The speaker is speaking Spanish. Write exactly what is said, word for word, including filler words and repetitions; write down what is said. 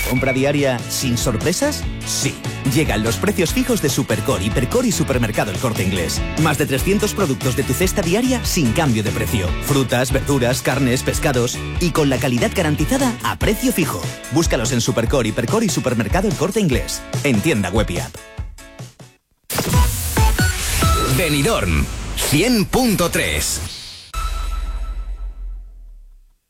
compra diaria sin sorpresas? Sí. Llegan los precios fijos de Supercore, Hipercore y Supermercado El Corte Inglés. Más de trescientos productos de tu cesta diaria sin cambio de precio. Frutas, verduras, carnes, pescados y con la calidad garantizada a precio fijo. Búscalos en Supercore, Hipercore y Supermercado El Corte Inglés. En tienda web y app. Benidorm cien punto tres.